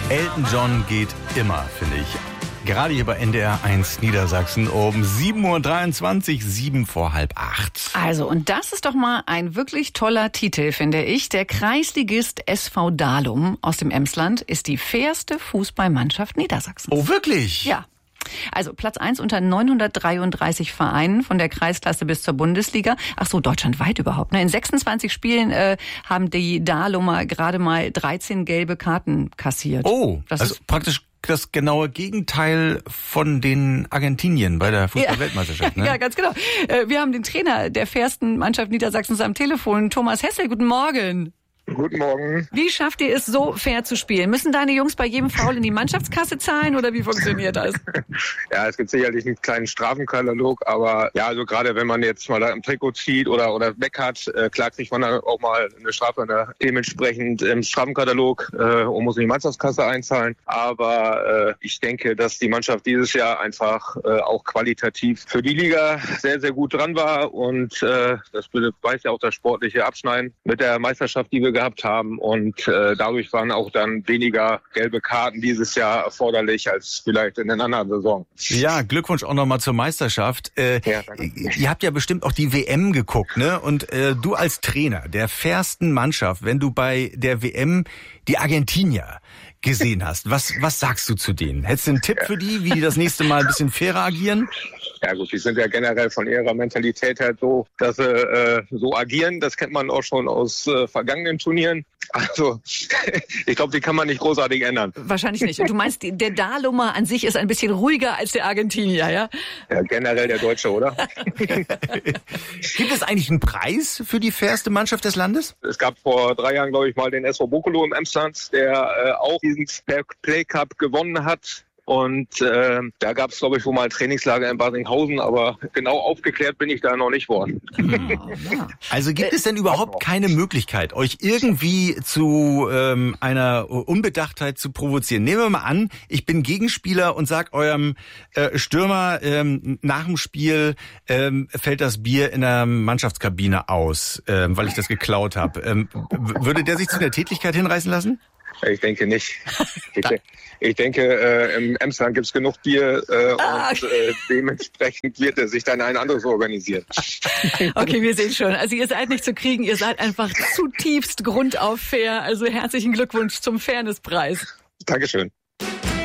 Elton John geht immer, finde ich. Gerade hier bei NDR 1 Niedersachsen um 7.23 Uhr, 7 vor halb 8. Also, und das ist doch mal ein wirklich toller Titel, finde ich. Der Kreisligist SV Dalum aus dem Emsland ist die fairste Fußballmannschaft Niedersachsens. Oh, wirklich? Ja. Also Platz 1 unter 933 Vereinen von der Kreisklasse bis zur Bundesliga. Ach so, deutschlandweit überhaupt. In 26 Spielen haben die Dalumer gerade mal 13 gelbe Karten kassiert. Oh, das also ist praktisch das genaue Gegenteil von den Argentinien bei der Fußball-Weltmeisterschaft. Ne? Ja, ganz genau. Wir haben den Trainer der fairsten Mannschaft Niedersachsens am Telefon, Thomas Hessel. Guten Morgen. Guten Morgen. Wie schafft ihr es, so fair zu spielen? Müssen deine Jungs bei jedem Foul in die Mannschaftskasse zahlen oder wie funktioniert das? Ja, es gibt sicherlich einen kleinen Strafenkatalog, aber ja, also gerade wenn man jetzt mal da im Trikot zieht oder weg hat, klar kriegt man dann auch mal eine Strafe dementsprechend im Strafenkatalog und muss in die Mannschaftskasse einzahlen. Aber ich denke, dass die Mannschaft dieses Jahr einfach auch qualitativ für die Liga sehr, sehr gut dran war und das beweist ja auch das sportliche Abschneiden mit der Meisterschaft, die wir gehabt haben und dadurch waren auch dann weniger gelbe Karten dieses Jahr erforderlich als vielleicht in den anderen Saison. Ja, Glückwunsch auch nochmal zur Meisterschaft. Ja, ihr habt ja bestimmt auch die WM geguckt, ne? Und du als Trainer der fairsten Mannschaft, wenn du bei der WM die Argentinier gesehen hast, was sagst du zu denen? Hättest du einen Tipp für die, wie die das nächste Mal ein bisschen fairer agieren? Ja gut, die sind ja generell von ihrer Mentalität halt so, dass sie so agieren. Das kennt man auch schon aus vergangenen Turnieren. Also ich glaube, die kann man nicht großartig ändern. Wahrscheinlich nicht. Und du meinst, der Dalumer an sich ist ein bisschen ruhiger als der Argentinier, ja? Ja, generell der Deutsche, oder? Gibt es eigentlich einen Preis für die fairste Mannschaft des Landes? Es gab vor 3 Jahren, glaube ich, mal den SV Bokolo im Emsland, der auch diesen Fair Play Cup gewonnen hat. Und da gab es, glaube ich, wohl mal ein Trainingslager in Basinghausen, aber genau aufgeklärt bin ich da noch nicht worden. Ja. Also gibt es denn überhaupt keine Möglichkeit, euch irgendwie zu einer Unbedachtheit zu provozieren? Nehmen wir mal an, ich bin Gegenspieler und sag eurem Stürmer, nach dem Spiel fällt das Bier in der Mannschaftskabine aus, weil ich das geklaut habe. Würde der sich zu der Tätlichkeit hinreißen lassen? Ich denke nicht. Ich denke, im Emsland gibt es genug Bier und dementsprechend wird er sich dann ein anderes organisieren. Okay, wir sehen schon. Also ihr seid nicht zu kriegen, ihr seid einfach zutiefst grundauf fair. Also herzlichen Glückwunsch zum Fairnesspreis. Dankeschön.